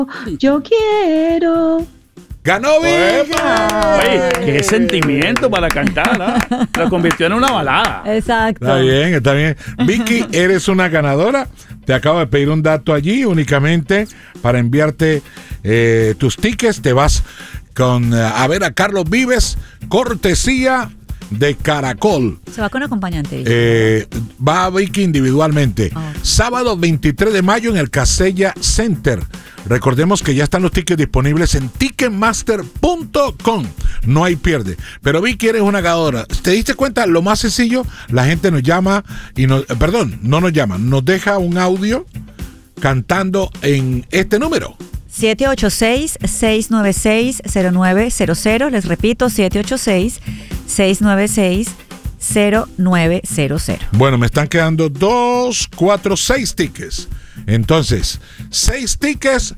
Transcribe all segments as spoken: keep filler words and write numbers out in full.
yo quiero. ¡Ganó Vicky! Oye, qué sentimiento para cantar, ¿no? Lo convirtió en una balada. Exacto. Está bien, está bien. Vicky, eres una ganadora. Te acabo de pedir un dato allí únicamente para enviarte eh, tus tickets. Te vas con eh, a ver a Carlos Vives, cortesía de Caracol. Se va con acompañante. Eh, va Vicky individualmente. Oh. Sábado veintitrés de mayo en el Casella Center. Recordemos que ya están los tickets disponibles en ticketmaster punto com. No hay pierde. Pero Vicky, eres una ganadora. ¿Te diste cuenta? Lo más sencillo, la gente nos llama y nos, perdón, no nos llama, nos deja un audio cantando en este número. siete ocho seis, seis nueve seis, cero nueve cero cero. Les repito, siete ocho seis, seis nueve seis, cero nueve cero cero. Bueno, me están quedando dos, cuatro, seis tickets. Entonces, seis tickets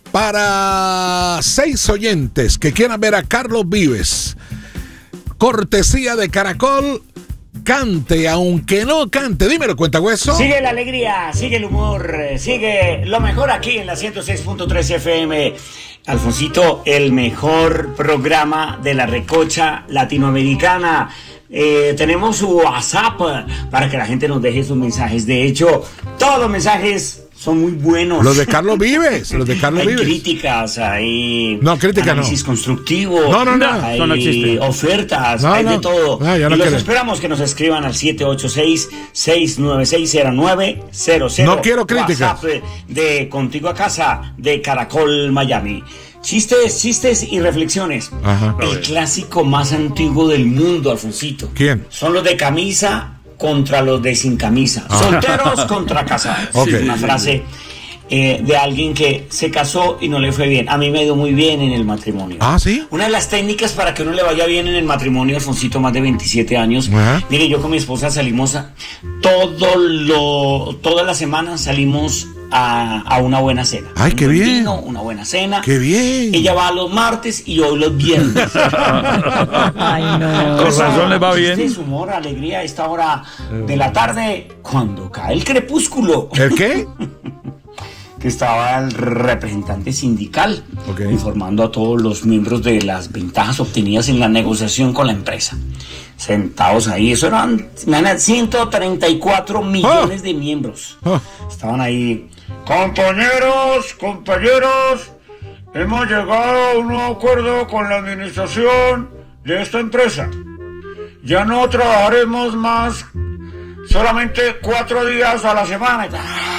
para seis oyentes que quieran ver a Carlos Vives. Cortesía de Caracol. Cante, aunque no cante. Dímelo, Cuentahueso. Sigue la alegría, sigue el humor, sigue lo mejor aquí en la ciento seis punto tres F M. Alfonsito, el mejor programa de la recocha latinoamericana. Eh, tenemos su WhatsApp para que la gente nos deje sus mensajes. De hecho, todos los mensajes son muy buenos. Los de Carlos Vives, los de Carlos hay Vives. Críticas, hay no, crítica análisis no. constructivo. No, no, no. Hay Eso no existe. ofertas, No, hay no. de todo. No, ya no y los quiero. esperamos que nos escriban al siete ocho seis, seis nueve seis, cero nueve cero cero. No quiero críticas. WhatsApp de Contigo a Casa de Caracol Miami. Chistes, chistes y reflexiones. Ajá. El clásico más antiguo del mundo, Alfonsito. ¿Quién? Son los de camisa contra los de sin camisa. Ah. Solteros contra casados. Ok. Es una frase eh, de alguien que se casó y no le fue bien. A mí me ha ido muy bien en el matrimonio. Ah, ¿sí? Una de las técnicas para que uno le vaya bien en el matrimonio, Alfonsito, más de veintisiete años. Ajá. Mire, yo con mi esposa salimos a, todo lo, toda la semana salimos a, a una buena cena. Ay, Un qué buen bien. vino, una buena cena. ¡Qué bien! Ella va los martes y yo los viernes. Ay, no. Con razón le va bien. Chistes, humor, alegría a esta hora de la tarde, cuando cae el crepúsculo. ¿El qué? Que estaba el representante sindical Ok. informando a todos los miembros de las ventajas obtenidas en la negociación con la empresa. Sentados ahí, eso eran imagínate, ciento treinta y cuatro millones de miembros. Oh. Estaban ahí. Compañeros, compañeros, hemos llegado a un nuevo acuerdo con la administración de esta empresa. Ya no trabajaremos más solamente cuatro días a la semana.